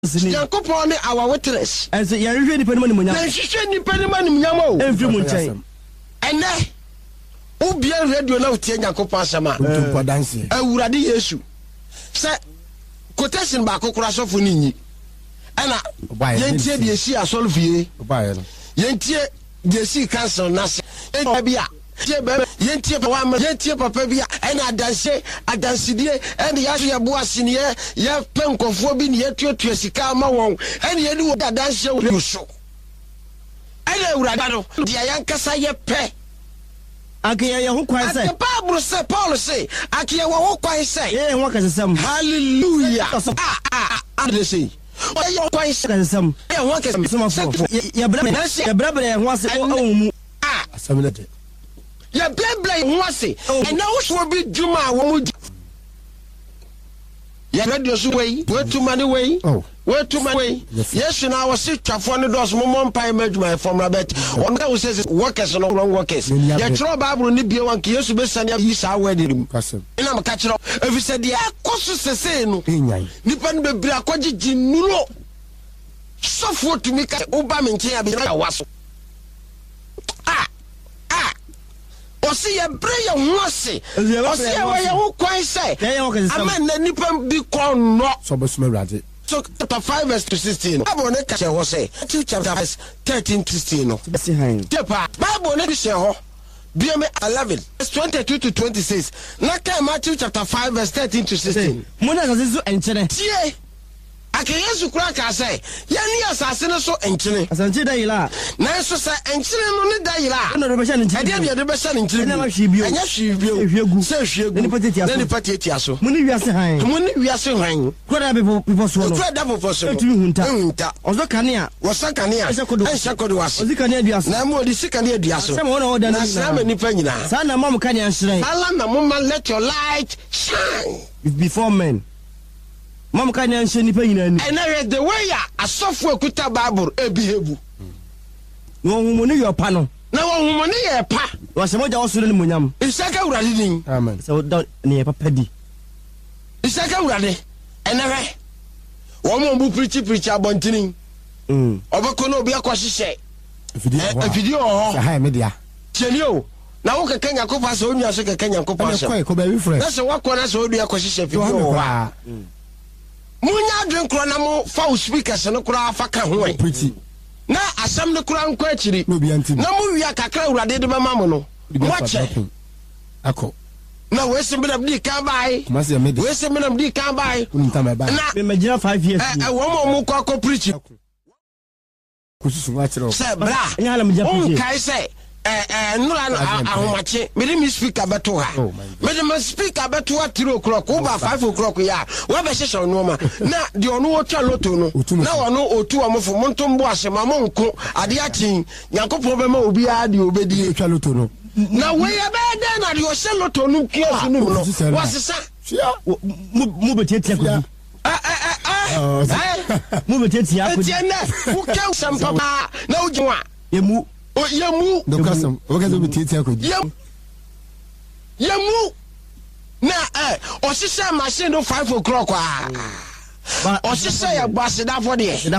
Yankopon ne our witness. And say you really depend on money. Na hwehwe nipa ne man nyamo. Every munchen. Ene ubia radio na utie Yankopon asema. Ntumpa dance. Awurade Yesu. Se quotation ba kokora sofo ni nyi. Ana yentie de esi asolfie. Obaye no. Yentie de esi council na se. Bia yentie papa bia ena adansidie ene ya bo asine ya penkofo bi ne yetuatua sika ma won ene ye ni wo adanse wo so ene awurade no dia yankasa ye pe akiya ye ho kwan say Bible say Paul say akiya wo ho kwan say ye ho kasesam hallelujah they say ye kwan say kasesam ye ho kasesam ye bra ye ho ase o mu asamilete ya blay ho ase ena wo so bi djuma wo mu ya radio so wey wetu mani wey wetu mani wey yes na wo se twafo ne dos mo mpai madjuma from rabet on that says workers no wrong workers ya tro Bible ni bia wan ke Yesu be sane yi sa wadi nim ina maka kiro efi se dia koso sese no nipa ne bebira akogigi nulo sofo tumi ka oba me nchen abi na waso Osi ye bre ye ho ase osi ye we ye ho kwan say amen na nipa bi kon no so besuma urade so chapter 5 verse 16 Bible ne ka ho say chapter 13 to 16 no tepa Bible ne bi she ho BM 11 verse 22 to 26 na ka Matthew chapter 5 verse 13 to 16 mo na so enchene tie ake Yesu kura ka say ya ni asase no so enchene asante da yila na so sa enchene no ne da yila na do be sha ne ade de be sha ne enchene na hwibio anya hwibio se hwiegu ne pateti aso mo ni wiase han kwara people so no kwara da people so etumi hunta ozo kanea wosa kanea enhya kodo wase ozi kanea duaso na mo di sikane duaso se mo na oda na sa ma nipa nyina sa na mam kanea nhire ala na mo let your light shine before men mam kanea nhire nipa nyina ni and the way ya asofo ekuta Bible ebihebu no humo ni yo pa no na wo humo ni ye pa wa se moja osoro ni munyam isaka urade din amen so da ni ye papa di isaka urade enere wo mo bu preach abontinin obako na obi akwahihye video ho ha media chelio na wo keke Nyankopon so onua so keke Nyankopon so ko be refresh na so wakona so odu akwahihye video ho munya dwen kro na mo fa speakers no kro afa ka ho en pretty na asam ne kro anko akiri no bi anti na mo wia kakra urade de mama mo no mo che ako na we se mbina bdi kan bai we se mbina bdi kan bai na me majina 5 years wo mo ko preach kususu wa chiro se bra nya hala mja preach kai se nura ahomache me mi speaker beto ha me ma speaker beto ha 3 o'clock over 5 o'clock ya we be hyehyɛ no ma na de ono wo twa loto no na ono otu amofo montombo asema mo nko ade akin Nyankopon be ma obi a de obedi twa loto no na we ya be de na de o hye loto no kiosu no no wasesa mu betetia ko mu betetia ko eti na wo ka sampa na ujwa yemu yemu do kasam o ka zo betetia ko yemu na o hyehyɛ machine no 5 o'clock o hyehyɛ ya basidafo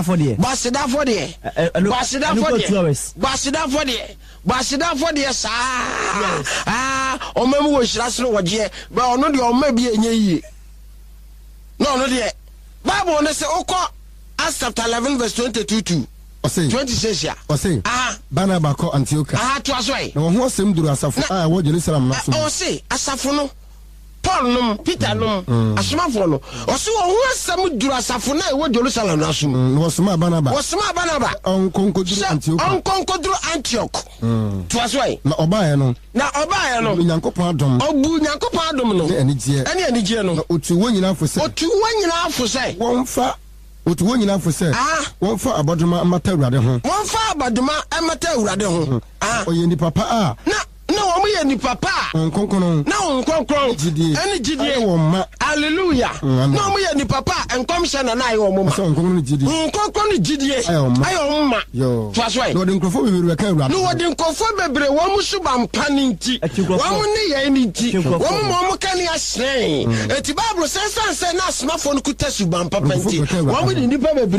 de saa o mamu wo hyira so wo je ba ono de o ma bi enye yie no no de Bible ne se okọ Acts chapter 11 verse 22 to 26 ya Barnabas ko Antioch to aso ai na wo ho asem duru asafo a wo Jerusalem na so o se asafo no Paul no Peter no asomafo no o se wo ho asem duru asafo na wo Jerusalem na so wo soma Barnabas onkonkoduru Antioch to aso ai na obaye no Nyankopon adom obu Nyankopon adom no ene anigye no otu wo nyina afo se wonfa otu wo nyina afo se wonfa abodoma mata urade ho oye ni papa na wo ye ni papa nkonkono na nkonkron ene gidie wo ma hallelujah na wo ye ni papa enkomhye na ayi wo ma nkonkron gidie ayo ma twasoi no de nkrofo bebre ka urade no de nkrofo bebre wo mu suba mpa ninti wo mu ne ye ninti wo mu ka ne asren eti Bible sense na smartphone kuta suba mpa panti wo mu ni nipa bebre